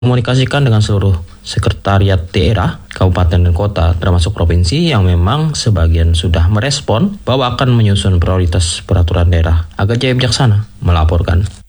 komunikasikan dengan seluruh sekretariat daerah, kabupaten dan kota termasuk provinsi yang memang sebagian sudah merespon bahwa akan menyusun prioritas peraturan daerah. Aga Jaya Bijaksana melaporkan.